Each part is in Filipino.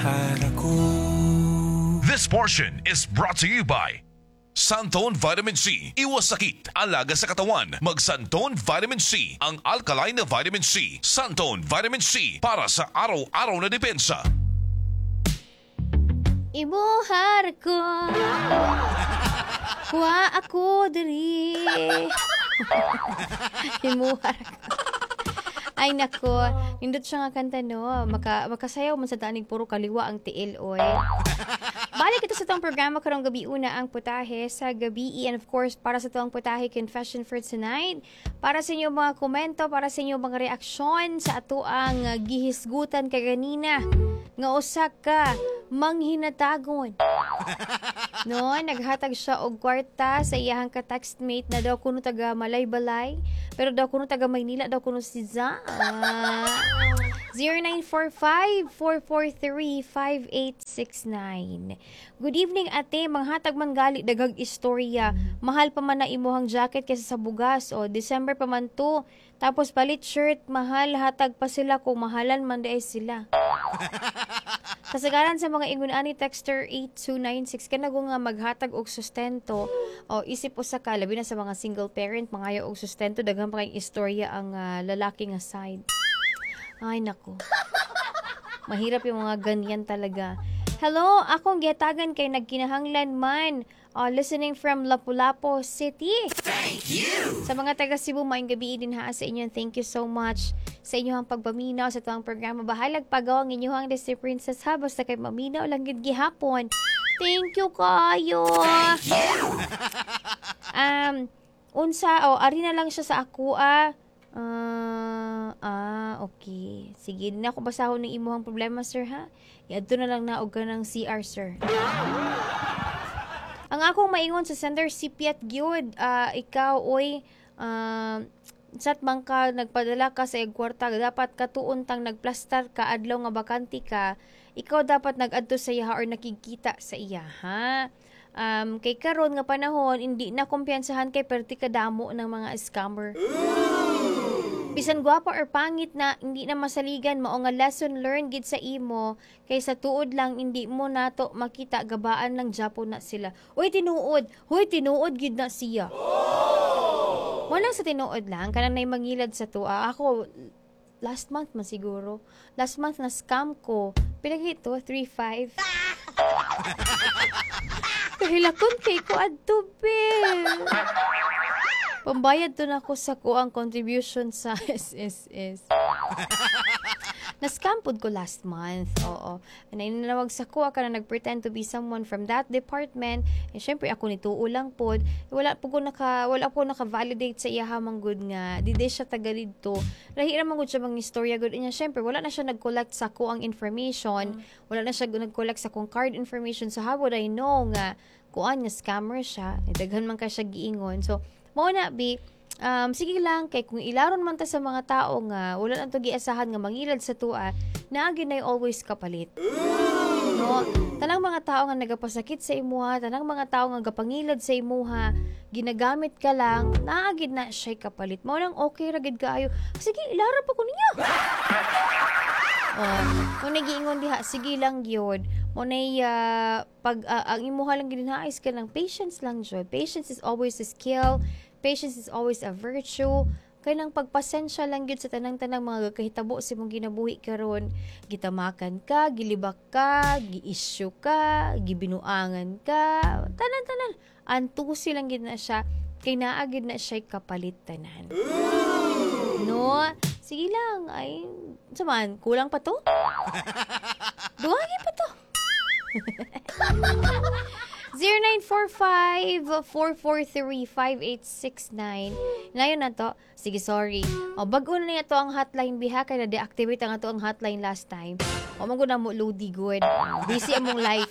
This portion is brought to you by Santone Vitamin C. Iwas sakit, alaga sa katawan. Mag Santone Vitamin C, ang alkaline na vitamin C. Santone Vitamin C, para sa araw-araw na depensa. Imuhar ko, kuha ako diri. Imuhar ko. Ay nako, nindot siya nga kanta no. Makasayaw man sa danig puro kaliwa ang tiil oy. Balik ito sa itong programa karong gabi una ang putahe sa gabi, and of course para sa itong putahe confession for tonight, para sa inyong mga komento, para sa inyong mga reaksyon sa ato ang gihisgutan kaganina nga usa ka manghinatagon. No, naghatag siya og kwarta sa iyahang ka-textmate na daw kuno taga Malay-Balay, pero daw kuno taga Maynila, daw kuno si Za. 0945-443-5869. Good evening ate, manghatag man gali daghang istorya. Mahal pa man na imuhang jacket kaysa sa bugas o December pa man to. Tapos palit shirt, mahal hatag pa sila kung mahalan man day sila. Kasagaran sa mga ingunani texter 8296 kanago nga maghatag og sustento o isip usa ka labi na sa mga single parent mangayo og sustento daghang pa kay istorya ang lalaki nga side. Ay nako. Mahirap yung mga ganyan talaga. Hello, akong giatagan kay nagkinahanglan man. Listening from Lapu-Lapu City. Thank you! Sa mga taga Cebu, maayong gabi din ha sa inyo. Thank you so much sa inyong pagpaminaw sa tuwang programa. Bahalag pagaw ang inyong Disney Princess ha. Basta kay maminaw lang gid gihapon. Thank you kayo! Ari na lang siya sa ako okay. Sige, din ako basahon ng imuhang problema, sir, ha? Iadto na lang na og kanang CR, sir. Ang akong maingon sa sender si Piet Gyud, ikaw, oy, sat man ka, nagpadala ka sa kwarta, dapat katuon tang nagplastar ka, adlaw nga bakanti ka, ikaw dapat nag-adto sa iya or nakikita sa iya, ha? Kay karon nga panahon, hindi na kumpiyansahan kay perti kadamo ng mga scammer. Bisan gwapa or pangit na hindi na masaligan mao nga lesson learned gid sa imo kay sa tuod lang hindi mo nato makita gabaan lang Japon na sila. Hoy tinuod gid na siya. Wala sa tinuod lang kanang nay mangilad sa tuwa. Ako last month man siguro. Last month na scam ko. Pila gito 3.5. Kahilakon kay ko adto be. Pambayad to na ako sa kuang contribution sa SSS. Na-scam po ko last month. Oo. Nainanawag sa kuha ka na nag-pretend to be someone from that department. Syempre ako nituo lang po. Wala po naka-validate sa iya hamang good nga. Di siya taga dito. Lahira man good siya mga istorya good niya. Syempre wala na siya nag-collect sa kuang information. Wala na siya nag-collect sa kuang card information. So how would I know nga kuan nga scammer siya? Daghan man ka siya giingon. So mo na bi sige lang kay kung ilaron man ta sa mga tao nga wala nang to giasahan nga mangilad sa tua naagi nay always kapalit. No, tanang mga tao nga nagapasakit sa imuha, tanang mga tao nga gapangilad sa imuha, ginagamit ka lang, naagid na siya kapalit. Mao nang okay ra gid kaayo. Sige, ilara pa ko ninyo. Kung nagiingon diha, sige lang gyud. Mo nay pag ang imuha lang ginhais ka ng patience lang jud. Patience is always a skill. Patience is always a virtue. Kaya nang pagpasensya lang gyud sa tanang-tanang mga kahitabo sa imong ginabuhi karon. Gitamakan ka, gilibak ka, gi-issue ka, gibinuangan ka, tanan-tanan. Antusi lang gyud na siya kay naagid na siya kapalit tanan. No, sige lang ay saman kulang pa to. Duwagin pa to. 0945-443-5869. Ngayon na to. Sige, sorry. Bago na to ang hotline biha kay na-deactivate ang ato ang hotline last time. Mago na mo loady good. Busy among life.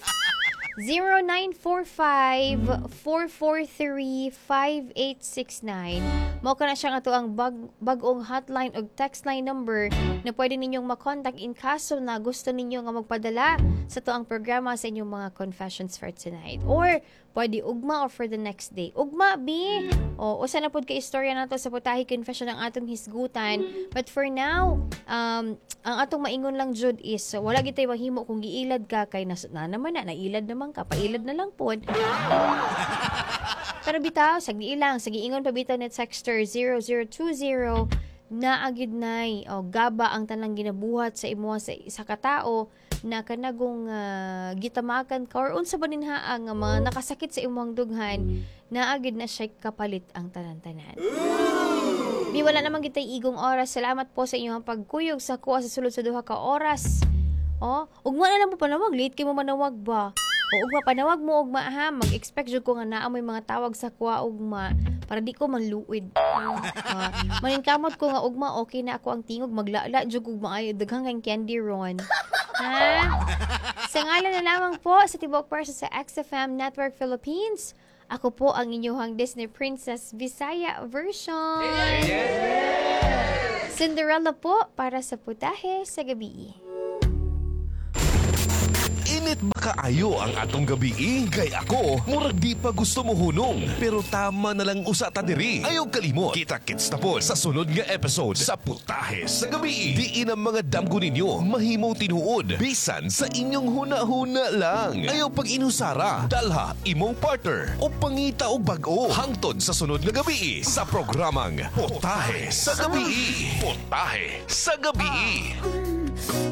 0945-443-5869. Mao ka na siya nga to ang bagong hotline o text line number na pwede ninyong makontak in kaso na gusto ninyo nga magpadala sa to ang programa sa inyong mga confessions for tonight. Or Pwede ugma or for the next day. Ugma, bi. O usa na pod kay istorya nato sa Putahe Confession ng atong hisgutan. But for now, ang atong maingon lang jud is wala gitay mahimo kung giilad ka kay naman na nailad naman ka, pailad na lang pod. Pero bitaw, sagiingon pa bitaw net Sexter 0020 na agid nay o gaba ang tanang ginabuhat sa imo sa isa ka tao na kanagong gitamakan ka or unsa ba ninha ang mga nakasakit sa imong dughan na agid na siya kapalit ang tanan-tanan. Di wala namang gitay igong oras. Salamat po sa inyong pagkuyog sa kuha sa sulod sa duha ka oras. Ugma na lang mo panawag, late kay mo manawag ba? Ugma panawag mo ugma ha, mag-expect jud ko nga naa may mga tawag sa kuha ugma para di ko manluid. Maninkamot ko nga ugma okay na ako ang tingog maglala jud ug maayo daghang kang candy ron. Ha? Sa ngalan na lamang po sa tibok person sa XFM Network Philippines, ako po ang inyong Disney Princess Visaya version. Cinderella po para sa Putahe sa Gabi. Init ba kaayo ang atong gabi? Kay ako, murag di pa gusto mo hunong. Pero tama na lang usa ta diri. Ayaw kalimot. Kita-kits na po sa sunod nga episode sa Putahe sa Gabi. Diin ang mga damgo ninyo mahimo tinuod. Bisan sa inyong huna-huna lang. Ayaw pag inusara, dalha imong partner o pangita o bag-o. Hangtod sa sunod nga gabi sa programang Putahe sa Gabi. Putahe sa Gabi.